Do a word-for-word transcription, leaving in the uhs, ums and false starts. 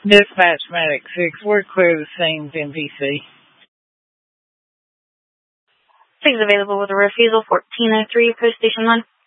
Dispatch Medic six, we're clear the scenes in V C. six available with a refusal, fourteen oh three, Post Station one.